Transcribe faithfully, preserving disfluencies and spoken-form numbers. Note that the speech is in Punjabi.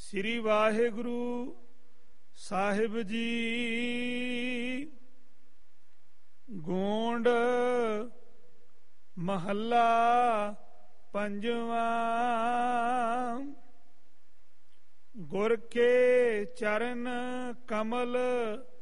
ਸ੍ਰੀ ਵਾਹਿਗੁਰੂ ਸਾਹਿਬ ਜੀ। ਗੋਂਡ ਮਹੱਲਾ ਪੰਜਵਾਂ। ਗੁਰ ਕੇ ਚਰਨ ਕਮਲ